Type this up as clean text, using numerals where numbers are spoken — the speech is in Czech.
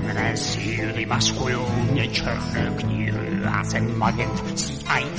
Temné síly maskují mě černé knihy. Já jsem agent CIA,